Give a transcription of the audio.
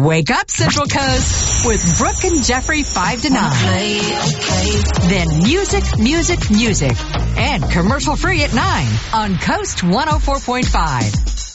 Wake up, Central Coast, with Brooke and Jeffrey 5 to 9. Then music, music, music. And commercial free at 9 on Coast 104.5.